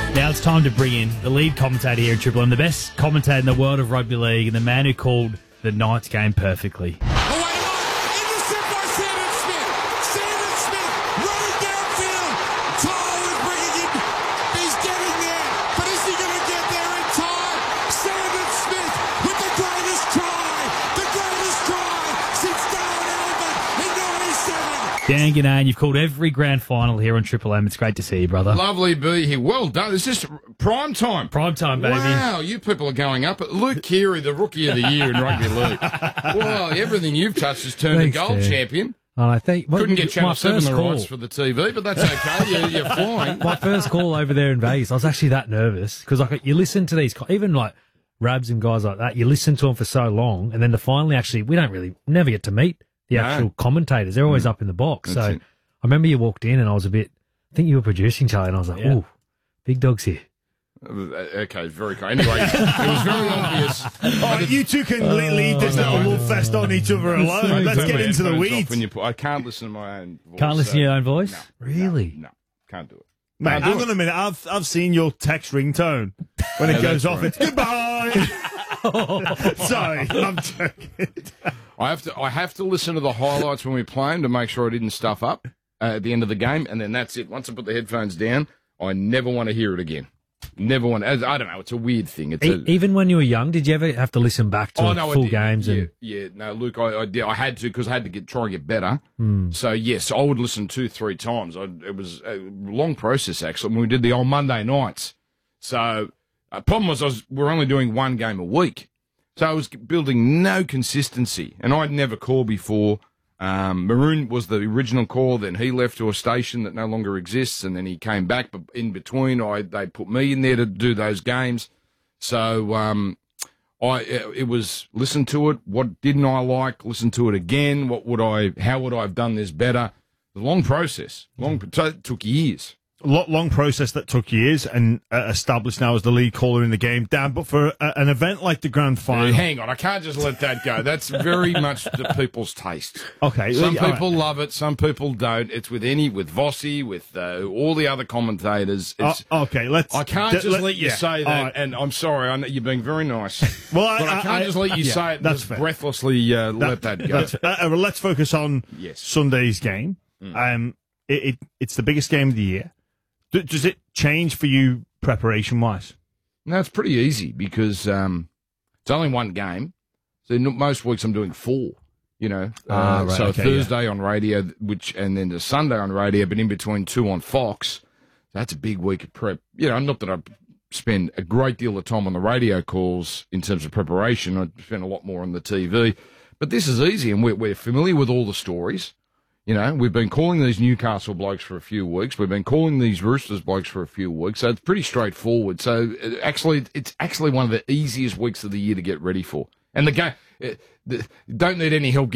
Now it's time to bring in the lead commentator here at Triple M, the best commentator in the world of rugby league, and the man who called the Knights game perfectly. Dan Ganane, you've called every grand final here on Triple M. It's great to see you, brother. Lovely to be here. Well done. Is this prime time? Prime time, baby. Wow, you people are going up. Luke Keary, the Rookie of the Year in rugby league. Wow, everything you've touched has turned Thanks, a gold Dan. champion. I think Couldn't get Channel 7 the call. rights for the TV, but that's okay. You're flying. My first call over there in Vegas, I was actually that nervous because you listen to these, even like Rabs and guys like that, you listen to them for so long, and then to finally we never get to meet the actual commentators. They're always up in the box. That's so it. I remember you walked in and I think you were producing, Charlie, and I was like, ooh, big dog's here. Okay, very cool. Anyway, it was very obvious. Oh, you two can leave this little wolf fest on each other alone. Let's get into the weeds. I can't listen to my own voice. Can't listen to your own voice? No, Really? No, can't do it. Man, hang on a minute. I've seen your text ringtone. When it goes off, it's goodbye. Sorry, I'm joking. I have to listen to the highlights when we play them to make sure I didn't stuff up at the end of the game, and then that's it. Once I put the headphones down, I never want to hear it again. Never want. I don't know. It's a weird thing. Even when you were young, did you ever have to listen back to full games? No, Luke, I did. I had to because I had to try and get better. So yes, I would listen 2-3 times. It was a long process actually when we did the old Monday nights. So problem was we're only doing one game a week, so I was building no consistency, and I'd never called before. Maroon was the original call, then he left to a station that no longer exists, and then he came back, but in between they put me in there to do those games. So it was listen to it, what didn't I like, listen to it again, how would I have done this better? The long process. So it took years. Long process that took years and established now as the lead caller in the game. Dan, but for an event like the grand final... Hang on, I can't just let that go. That's very much to people's taste. Okay. Some people love it, some people don't. It's with Vossi, with all the other commentators. Okay, I can't just let you say that, right. And I'm sorry, I know you're being very nice. Well, but I can't just let you say it and just breathlessly let that go. Let's focus on Sunday's game. It's the biggest game of the year. Does it change for you preparation-wise? No, it's pretty easy because it's only one game. So most weeks I'm doing 4, Right, so Thursday on radio, and then the Sunday on radio, but in between 2 on Fox. That's a big week of prep. Not that I spend a great deal of time on the radio calls in terms of preparation. I spend a lot more on the TV. But this is easy, and we're familiar with all the stories. We've been calling these Newcastle blokes for a few weeks. We've been calling these Roosters blokes for a few weeks. So it's pretty straightforward. So it's actually one of the easiest weeks of the year to get ready for. And the game, don't need any help